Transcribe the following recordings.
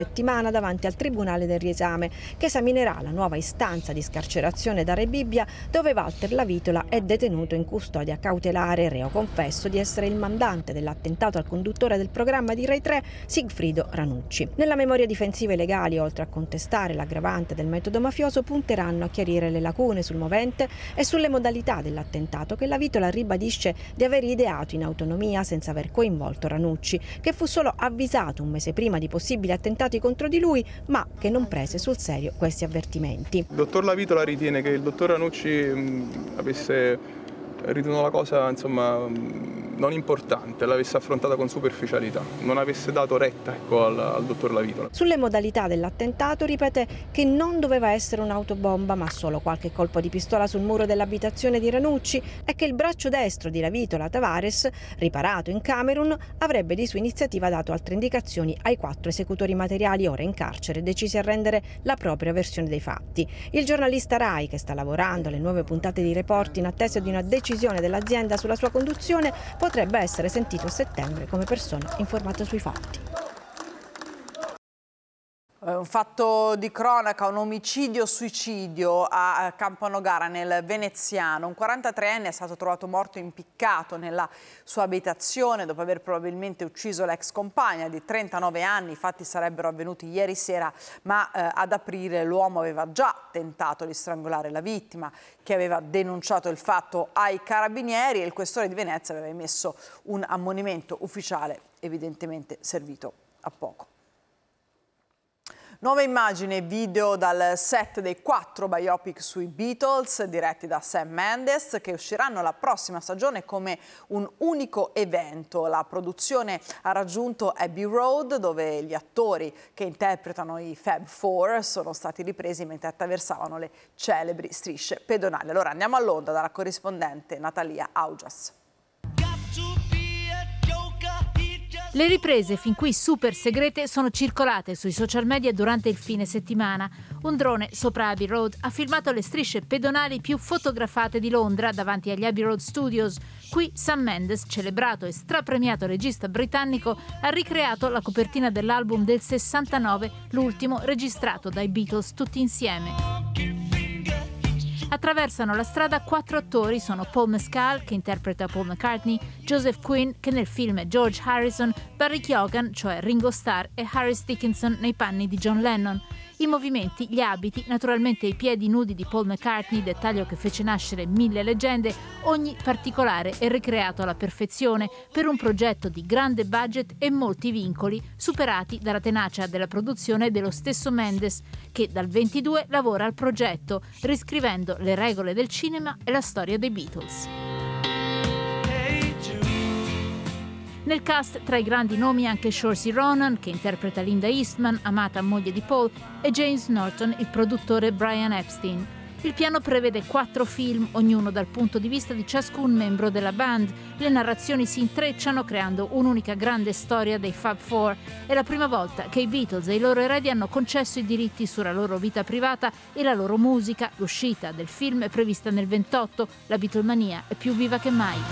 settimana davanti al Tribunale del Riesame, che esaminerà la nuova istanza di scarcerazione da Rebibbia, dove Walter Lavitola è detenuto in custodia cautelare, reo confesso di essere il mandante dell'attentato al conduttore del programma di Rai 3, Sigfrido Ranucci. Nella memoria difensiva i legali, oltre a contestare l'aggravante del metodo mafioso, punteranno a chiarire le lacune sul movente e sulle modalità dell'attentato, che Lavitola ribadisce di aver ideato in autonomia senza aver coinvolto Ranucci, che fu solo avvisato un mese prima di possibili attentati contro di lui, ma che non prese sul serio questi avvertimenti. Il dottor Lavitola ritiene che il dottor Ranucci avesse ritenuto la cosa non importante, l'avesse affrontata con superficialità, non avesse dato retta al dottor Lavitola. Sulle modalità dell'attentato ripete che non doveva essere un'autobomba, ma solo qualche colpo di pistola sul muro dell'abitazione di Ranucci, e che il braccio destro di Lavitola, Tavares, riparato in Camerun, avrebbe di sua iniziativa dato altre indicazioni ai 4 esecutori materiali ora in carcere, decisi a rendere la propria versione dei fatti. Il giornalista Rai, che sta lavorando alle nuove puntate di Report in attesa di una decisione dell'azienda sulla sua conduzione, potrebbe essere sentito a settembre come persona informata sui fatti. Un fatto di cronaca, un omicidio-suicidio a Camponogara nel Veneziano. Un 43enne è stato trovato morto impiccato nella sua abitazione dopo aver probabilmente ucciso l'ex compagna di 39 anni. I fatti sarebbero avvenuti ieri sera, ma ad aprile l'uomo aveva già tentato di strangolare la vittima, che aveva denunciato il fatto ai carabinieri, e il questore di Venezia aveva emesso un ammonimento ufficiale, evidentemente servito a poco. Nuove immagini e video dal set dei 4 biopic sui Beatles diretti da Sam Mendes, che usciranno la prossima stagione come un unico evento. La produzione ha raggiunto Abbey Road, dove gli attori che interpretano i Fab Four sono stati ripresi mentre attraversavano le celebri strisce pedonali. Allora andiamo a Londra dalla corrispondente Natalia Augias. Le riprese, fin qui super segrete, sono circolate sui social media durante il fine settimana. Un drone sopra Abbey Road ha filmato le strisce pedonali più fotografate di Londra davanti agli Abbey Road Studios. Qui Sam Mendes, celebrato e strapremiato regista britannico, ha ricreato la copertina dell'album del 69, l'ultimo registrato dai Beatles tutti insieme. Attraversano la strada 4 attori, sono Paul Mescal, che interpreta Paul McCartney, Joseph Quinn, che nel film è George Harrison, Barry Keoghan, cioè Ringo Starr, e Harris Dickinson nei panni di John Lennon. I movimenti, gli abiti, naturalmente i piedi nudi di Paul McCartney, dettaglio che fece nascere 1000 leggende, ogni particolare è ricreato alla perfezione per un progetto di grande budget e molti vincoli, superati dalla tenacia della produzione dello stesso Mendes, che dal 22 lavora al progetto, riscrivendo le regole del cinema e la storia dei Beatles. Nel cast tra i grandi nomi anche Saoirse Ronan, che interpreta Linda Eastman, amata moglie di Paul, e James Norton, il produttore Brian Epstein. Il piano prevede 4 film, ognuno dal punto di vista di ciascun membro della band. Le narrazioni si intrecciano creando un'unica grande storia dei Fab Four. È la prima volta che i Beatles e i loro eredi hanno concesso i diritti sulla loro vita privata e la loro musica. L'uscita del film è prevista nel 28, la Beatlemania è più viva che mai.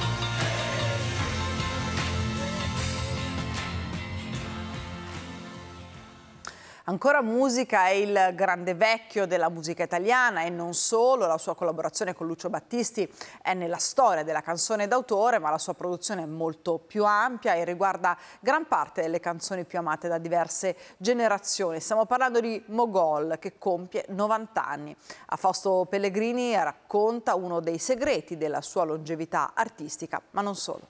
Ancora musica, è il grande vecchio della musica italiana e non solo. La sua collaborazione con Lucio Battisti è nella storia della canzone d'autore, ma la sua produzione è molto più ampia e riguarda gran parte delle canzoni più amate da diverse generazioni. Stiamo parlando di Mogol, che compie 90 anni. A Fausto Pellegrini racconta uno dei segreti della sua longevità artistica, ma non solo.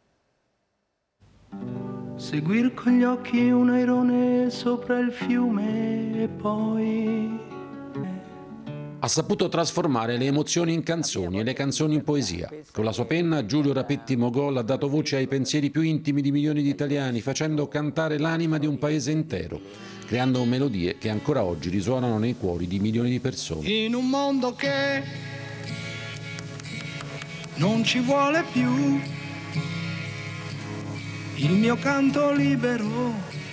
Seguir con gli occhi un airone sopra il fiume e poi... Ha saputo trasformare le emozioni in canzoni e le canzoni in poesia. Con la sua penna Giulio Rapetti Mogol ha dato voce ai pensieri più intimi di milioni di italiani, facendo cantare l'anima di un paese intero, creando melodie che ancora oggi risuonano nei cuori di milioni di persone. In un mondo che non ci vuole più, il mio canto libero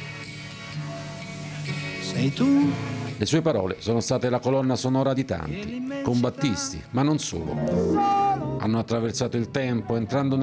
sei tu. Le sue parole sono state la colonna sonora di tanti, con Battisti, ma non solo. Hanno attraversato il tempo, entrando